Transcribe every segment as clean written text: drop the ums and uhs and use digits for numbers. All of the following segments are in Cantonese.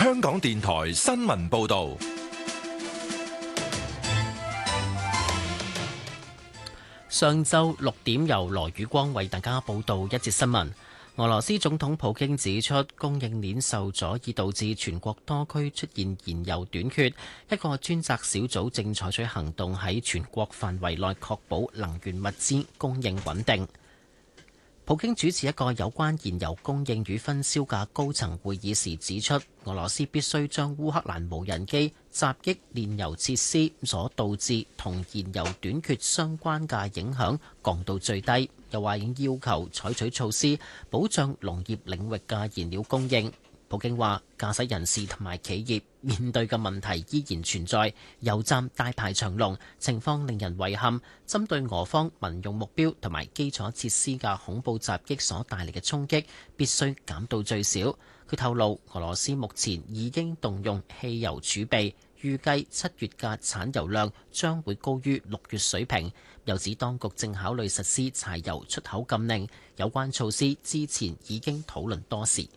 香港電台新聞報道。 上晝6點，由羅宇光為大家報道一節新聞。俄羅斯總統普京指出，供應鏈受阻已導致全國多區出現燃油短缺。一個專責小組正採取行動，喺全國範圍內確保能源物資供應穩定。普京主持一個有關燃油供應與分銷嘅高層會議時指出，俄羅斯必須將烏克蘭無人機襲擊煉油設施所導致同燃油短缺相關嘅影響降到最低，又話已經要求採取措施保障農業領域嘅燃料供應。普京話，駕駛人士同埋企業面對嘅問題依然存在，油站大排長龍，情況令人遺憾。針對俄方民用目標同埋基礎設施嘅恐怖襲擊所帶嚟嘅衝擊，必須減到最少。佢透露，俄羅斯目前已經動用汽油儲備，預計7月嘅產油量將會高於6月水平。又指當局正考慮實施柴油出口禁令，有關措施之前已經討論多時。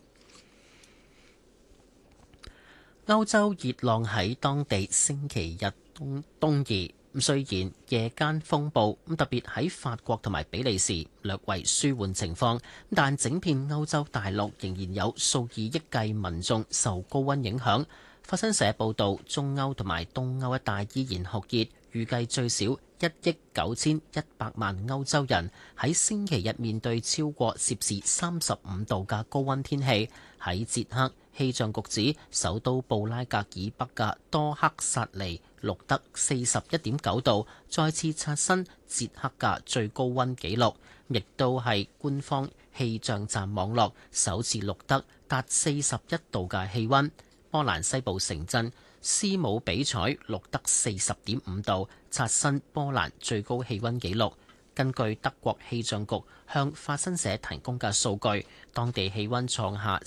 歐洲熱浪喺當地星期日東移，雖然夜間風暴特別喺法國同埋比利時略為舒緩情況，但整片歐洲大陸仍然有數以億計民眾受高溫影響。法新社報導，中歐同埋東歐一帶依然酷熱，預計最少1億9100萬歐洲人喺星期日面對超過攝氏35度嘅高溫天氣。喺捷克，氣象局指首都布拉格以北嘅多克薩尼錄得41.9度，再次刷新捷克嘅最高溫紀錄，亦都係官方氣象站網絡首次錄得達41度嘅氣溫。波蘭西部城鎮斯姆比采錄得40.5度，刷新波蘭最高氣溫紀錄。根據德國氣象局向法新社提供嘅數據，當地氣溫創下